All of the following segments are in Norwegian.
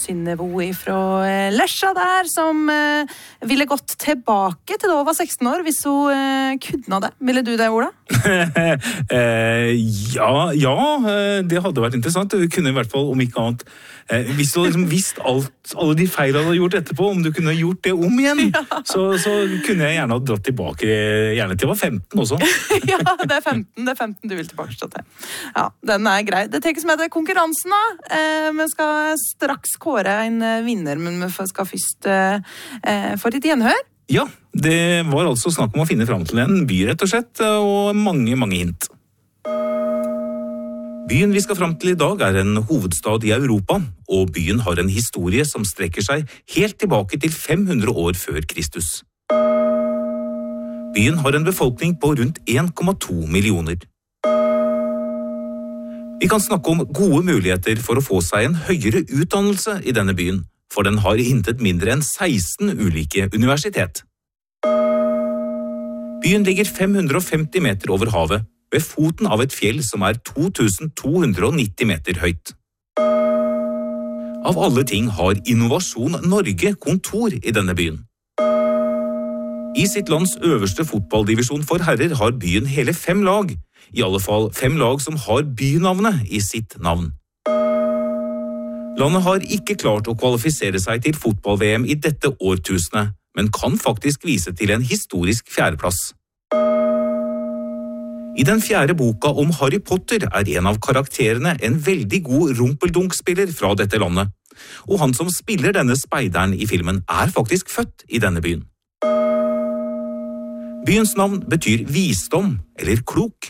Synnevo fra Lesja der, som ville gått tilbake til da hun var 16 år, hvis hun kunne det. Ville du det, Ola? Ja, det hadde vært interessant. Du kunne i hvert fall, om ikke annet, hvis du liksom visst alle de feil du hadde gjort etterpå, om du kunne gjort det om igjen, så kunne jeg gjerne ha dratt tilbake, gjerne til jeg var 15 også. Ja, det er 15 du vil tilbake til. Ja, den er grei. Det tenker som heter konkurransen da. Vi skal straks kåre en vinner, men vi skal først få litt gjenhør. Ja, det var altså snakk om å finne frem til en by, rett og slett, og mange hint. Byen vi skal frem til i dag er en hovedstad i Europa, og byen har en historie som strekker seg helt tilbake til 500 år før Kristus. Byen har en befolkning på rundt 1,2 millioner. Vi kan snakke om gode muligheter for å få seg en høyere utdannelse i denne byen, for den har intet mindre enn 16 ulike universitet. Byen ligger 550 meter over havet, ved foten av et fjell som er 2290 meter høyt. Av alle ting har Innovasjon Norge kontor i denne byen. I sitt lands øverste fotballdivisjon for herrer har byen hele 5 lag, i alle fall 5 lag som har bynavnet i sitt navn. Landet har ikke klart å kvalifisere seg til fotball-VM i dette årtusenet, men kan faktisk vise til en historisk 4. plass. I den 4. boka om Harry Potter er en av karakterene en veldig god rumpeldunk-spiller fra dette landet, og han som spiller denne speideren i filmen er faktisk født i denne byen. Byens navn betyr visdom eller klok.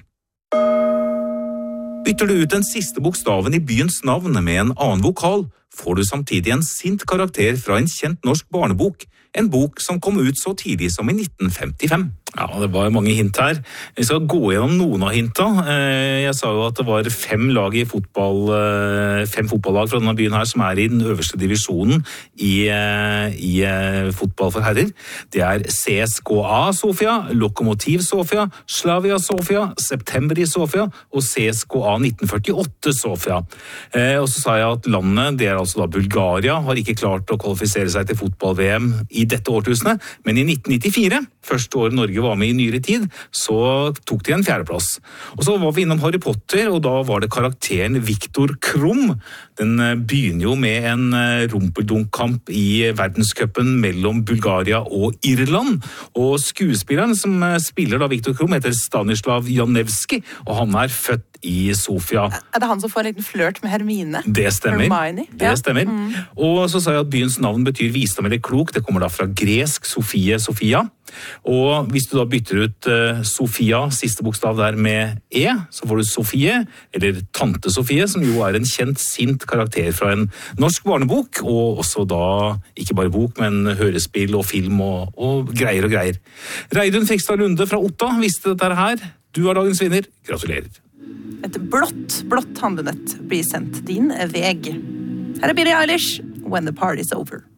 Bytter du ut den siste bokstaven i byens navn med en annen vokal, får du samtidig en sint karakter fra en kjent norsk barnebok, en bok som kom ut så tidlig som i 1955. Ja, det var mange hint her. Vi skal gå gjennom noen av hinta. Jeg sa jo at det var 5 lag i fotball, 5 fotballag fra denne byen her som er i den øverste divisjonen i fotball for herrer. Det er CSKA Sofia, Lokomotiv Sofia, Slavia Sofia, September i Sofia og CSKA 1948 Sofia. Og så sa jeg at landet, det er altså da Bulgaria, har ikke klart å kvalifisere seg til fotball-VM i dette årtusenet, men i 1994, første året Norge var med i nyere tid, så tok de en 4. plass. Og så var vi innom Harry Potter, og da var det karakteren Viktor Krum. Den begynner jo med en rumpeldunk-kamp i verdenscupen mellom Bulgaria og Irland, og skuespilleren som spiller da Viktor Krum heter Stanislav Janevski, og han er født i Sofia. Er det han som får en liten flørt med Hermine? Det stemmer. Hermione? Det stemmer. Og så sa jeg at byens navn betyr visdom eller klok. Det kommer da fra gresk Sofie, Sofia. Og hvis du da bytter ut Sofia, siste bokstav der med E, så får du Sofie, eller Tante Sofie, som jo er en kjent sint karakter fra en norsk barnebok, og også da ikke bare bok, men hørespill og film og greier. Reidun Fikstad Lunde fra Otta visste dette her. Du er dagens vinner. Gratulerer. Et blått handlenett blir sendt din veg. Her er Billie Eilish, When the Party's Over.